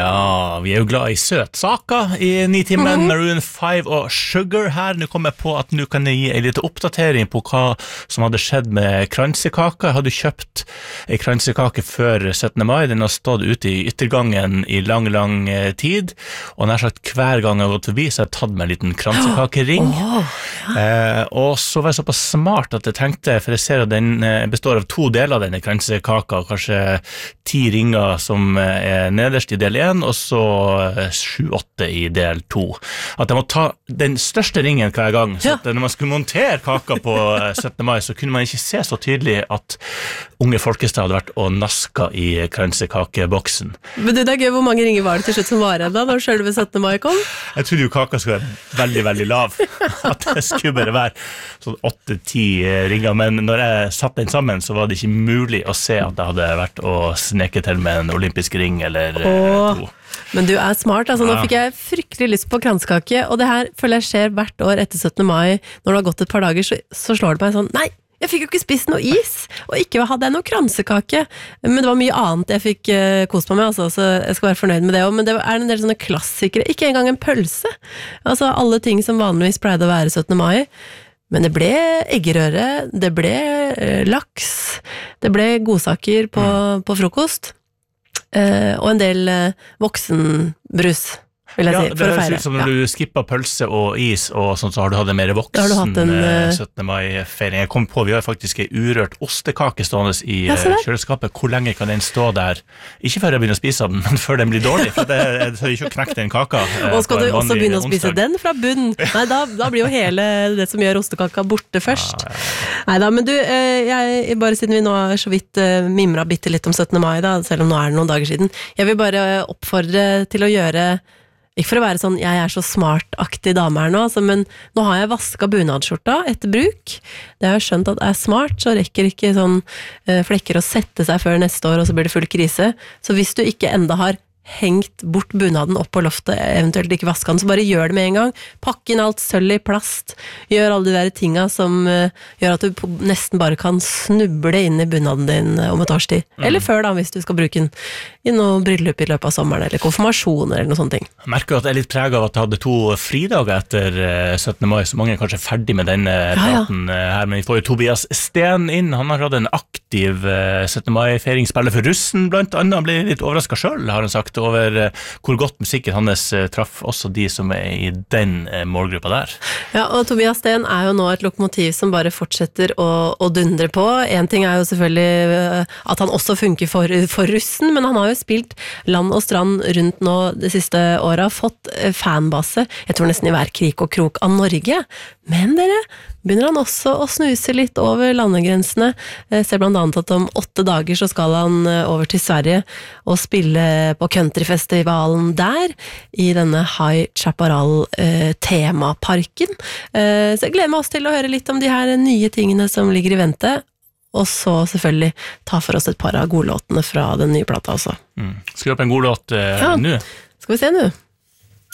Ja, vi jo glad I søtsaker I 9 timen, Maroon 5 og Sugar her. Nå kom jeg på at nå kan jeg gi en liten oppdatering på hva som hadde skjedd med kransekaka. Jeg hadde kjøpt en kransekake før 17. mai. Den har stått ute I yttergangen I lang tid, og nær sagt hver gang jeg har gått forbi, så har jeg tatt meg en liten kransekakering. Og så var jeg såpass smart at jeg tenkte, for jeg ser at den består av 2 deler av denne kransekaka, kanskje 10 ringer som nederst I del 1, og så 7-8 I del 2. At jeg må ta den største ringen hver gang, så at når man skulle montere kaka på 17. mai, så kunne man ikke se så tydelig at unge Folkestad hadde vært og naska I kransekakeboksen. Men det gøy, hvor mange ringer var det til slutt som var igjen da, når selve 17. mai kom? Jeg trodde jo kaka skulle være veldig, veldig lav, at det skulle bare være sånn 8-10 ringer, men når jeg satt den sammen, så var det ikke mulig å se at jeg hadde vært og sneket til med en olympisk ring eller 2. Men du smart, altså nå fikk jeg fryktelig lyst på kransekake, og det her føler jeg skjer hvert år etter 17. mai, når det har gått et par dager, så slår det meg sånn, nei, jeg fikk jo ikke spist noe is, og ikke hadde jeg noe kransekake, men det var mye annet jeg fikk kost meg med, altså, så jeg skal være fornøyd med det også, men det en del sånne klassikere, ikke engang en pølse, altså alle ting som vanligvis pleide å være 17. mai, men det ble eggerøre, det ble laks, det ble godsaker på frokost, og en del voksenbrus, vil jeg si, for å feire. Det som når du skipper pølse og is og sånt, så har du hatt en mer voksen 17. mai-feiring. Jeg kom på, vi har faktisk en urørt ostekake stående I kjøleskapet. Hvor lenge kan den stå der? Ikke før jeg begynner å spise den, men før den blir dårlig, for det er ikke å knekke den kaka. Og skal du også begynne å spise den fra bunnen? Nei, da blir jo hele det som gjør ostekaka borte først. Neida, men du, bare siden vi nå så vidt mimret bitte litt om 17. mai da, selv om nå det noen dager siden, jeg vil bare oppfordre til å gjøre ikke for å være sånn, jeg så smart-aktig dame her nå, altså, men nå har jeg vasket bunadskjorta etter bruk. Det har jeg skjønt at smart, så rekker ikke sånn flekker å sette seg før neste år, og så blir det full krise. Så hvis du ikke enda har hengt bort bunaden opp på loftet, eventuelt ikke vaske den, så bare gjør det med en gang. Pakk inn alt sølv I plast. Gjør alle de der tinga som gjør at du nesten bare kan snuble inn I bunaden din om et års tid. Eller før da, hvis du skal bruke den I noe bryllup I løpet av sommeren, eller konfirmasjoner, eller noe sånt ting. Jeg merker at jeg litt preget av at jeg hadde 2 fridager etter 17. mai, så mange kanskje ferdig med denne praten her, men vi får jo Tobias Sten inn. Han har hatt en aktiv 17. mai-feiring, spiller for russen blant annet. Han ble litt overrasket selv, har han sagt, over hvor godt musikken hans traff også de som I den målgruppa der. Ja, og Tobias Sten jo nå et lokomotiv som bare fortsetter å dundre på. En ting jo selvfølgelig at han også funker for russen, men han har jo spilt land og strand rundt nå de siste årene, fått fanbase, jeg tror nesten I hver krik og krok av Norge, men dere, begynner han også å snuse litt over landegrensene. Jeg ser blant annet at om 8 dager så skal han over til Sverige og spille på countryfestivalen der, I denne High Chaparral temaparken. Så jeg gleder meg også til å høre litt om de her nye tingene som ligger I vente, og så selvfølgelig ta for oss et par av godlåtene fra den nye plata også. Skal vi opp en god låt nå? Skal vi se nå?